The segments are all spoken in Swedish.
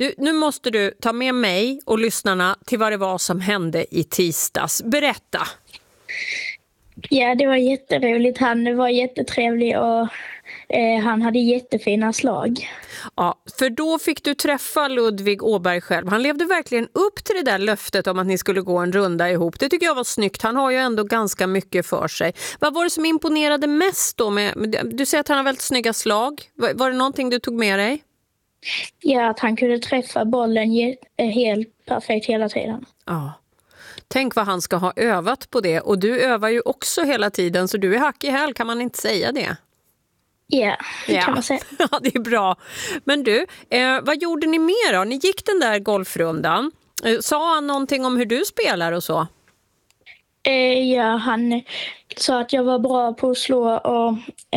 Du, nu måste du ta med mig och lyssnarna till vad det var som hände i tisdags. Berätta. Ja, det var jätteroligt. Han var jättetrevlig och han hade jättefina slag. Ja, för då fick du träffa Ludvig Åberg själv. Han levde verkligen upp till det där löftet om att ni skulle gå en runda ihop. Det tycker jag var snyggt. Han har ju ändå ganska mycket för sig. Vad var det som imponerade mest då? Du säger att han har väldigt snygga slag. Var det någonting du tog med dig? Ja, att han kunde träffa bollen helt perfekt hela tiden. Ja. Tänk vad han ska ha övat på det. Och du övar ju också hela tiden, så du är hack i häl, kan man inte säga det? Ja, det kan man säga. Ja, det är bra. Men du, vad gjorde ni mer då? Ni gick den där golfrundan. Sa han någonting om hur du spelar och så? Ja, han sa att jag var bra på att slå och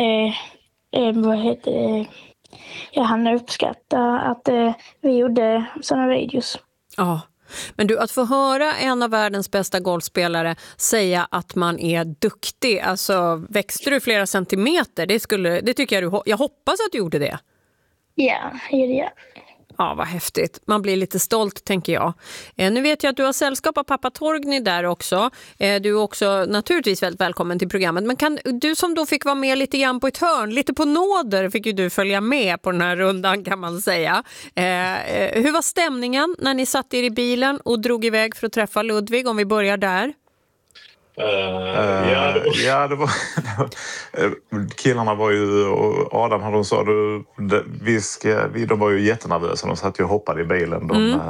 han uppskattade att vi gjorde sådana videos. Ja. Men du, att få höra en av världens bästa golfspelare säga att man är duktig, alltså växte du flera centimeter, det tycker jag hoppas att du gjorde det. Ja, det gjorde jag. Ja, vad häftigt. Man blir lite stolt, tänker jag. Nu vet jag att du har sällskap av pappa Torgny där också. Du är också naturligtvis väldigt välkommen till programmet. Men kan du som då fick vara med lite grann på ett hörn, lite på nåder fick ju du följa med på den här rundan, kan man säga. Hur var stämningen när ni satt er i bilen och drog iväg för att träffa Ludvig, om vi börjar där? Det var killarna var ju, och Adam hade de sa de var ju jättenervösa, de satt ju och hoppade i bilen.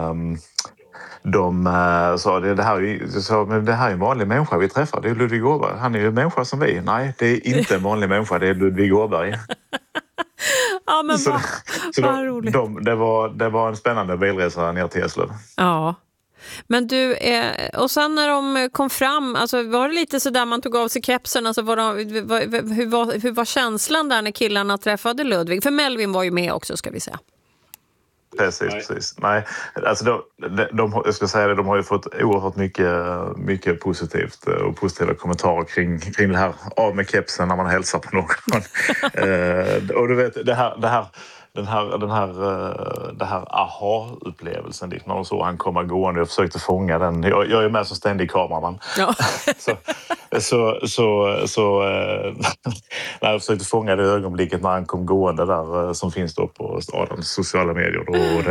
De sa det här är en vanlig människa vi träffar, det är Ludvig Åberg, han är ju en människa som vi. Nej, det är inte en vanlig människa, det är Ludvig Åberg. Ja, men vad roligt. Det var en spännande bilresa ner till Eslöv. Ja. Men du, och sen när de kom fram, alltså var det lite så där man tog av sig kepsen, alltså hur var känslan där när killarna träffade Ludvig? För Melvin var ju med också, ska vi säga. Precis. Nej, alltså jag ska säga det, de har ju fått oerhört mycket positivt och positiva kommentarer kring det här av med kepsen när man hälsar på någon. Och du vet, det här aha-upplevelsen när de såg han komma gående, jag försökte fånga den. Jag är med som ständig kameraman. Ja. När jag försökte fånga det ögonblicket när han kom gående där, som finns då på Adams sociala medier.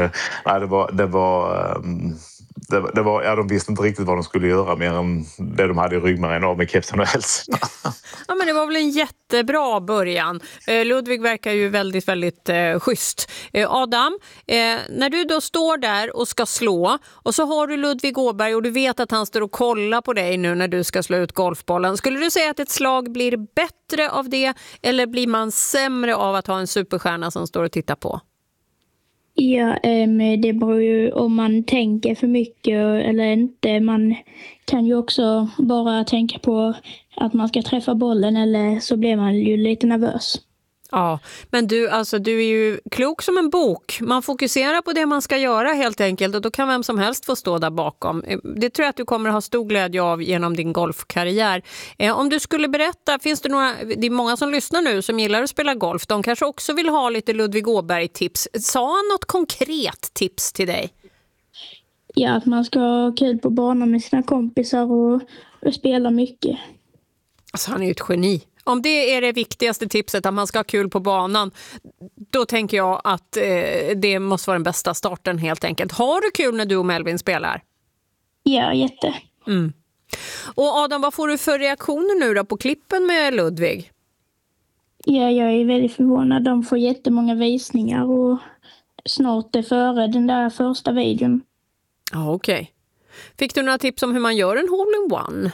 De visste inte riktigt vad de skulle göra mer än det de hade i ryggmärgen av med kepsen och hälsan. Ja, men det var väl en jättebra början. Ludvig verkar ju väldigt, väldigt schysst. Adam, när du då står där och ska slå och så har du Ludvig Åberg och du vet att han står och kollar på dig nu när du ska slå ut golfbollen. Skulle du säga att ett slag blir bättre av det, eller blir man sämre av att ha en superstjärna som står och tittar på? Ja, det beror ju om man tänker för mycket eller inte. Man kan ju också bara tänka på att man ska träffa bollen, eller så blir man ju lite nervös. Ja, men du är ju klok som en bok. Man fokuserar på det man ska göra helt enkelt, och då kan vem som helst få stå där bakom. Det tror jag att du kommer ha stor glädje av genom din golfkarriär. Om du skulle berätta, det är många som lyssnar nu som gillar att spela golf. De kanske också vill ha lite Ludvig Åberg-tips. Sa han något konkret tips till dig? Ja, att man ska ha kul på banan med sina kompisar och spela mycket. Alltså, han är ju ett geni. Om det är det viktigaste tipset, att man ska ha kul på banan, då tänker jag att det måste vara den bästa starten helt enkelt. Har du kul när du och Melvin spelar? Ja, jätte. Mm. Och Adam, vad får du för reaktioner nu då på klippen med Ludvig? Ja, jag är väldigt förvånad. De får jättemånga visningar och snart är före den där första videon. Ja, okej. Fick du några tips om hur man gör en hole-in-one?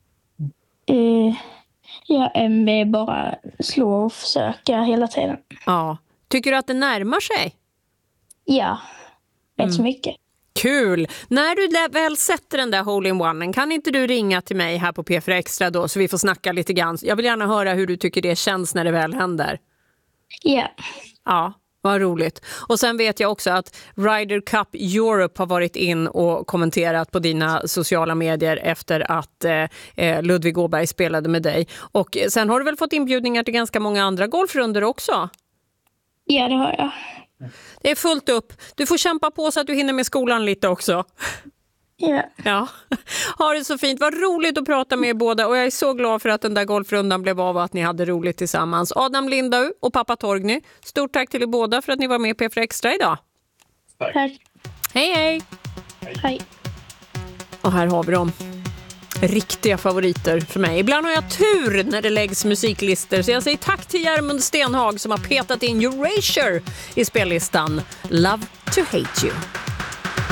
Ja, bara slå och försöka hela tiden. Ja. Tycker du att det närmar sig? Ja, rätt så mycket. Kul! När du väl sätter den där hole-in-one, kan inte du ringa till mig här på P4 Extra då, så vi får snacka lite grann? Jag vill gärna höra hur du tycker det känns när det väl händer. Ja. Ja. Vad roligt. Och sen vet jag också att Ryder Cup Europe har varit in och kommenterat på dina sociala medier efter att Ludvig Åberg spelade med dig. Och sen har du väl fått inbjudningar till ganska många andra golfrunder också? Ja, det har jag. Det är fullt upp. Du får kämpa på så att du hinner med skolan lite också. Ja. Ha det så fint. Vad roligt att prata med er båda och jag är så glad för att den där golfrundan blev av och att ni hade roligt tillsammans. Adam Lindau och pappa Torgny, stort tack till er båda för att ni var med på P4 Extra idag. Tack. Hej, hej. Hej. Och här har vi dem. Riktiga favoriter för mig. Ibland har jag tur när det läggs musiklister, så jag säger tack till Järmund Stenhag som har petat in Erasure i spellistan. Love to hate you.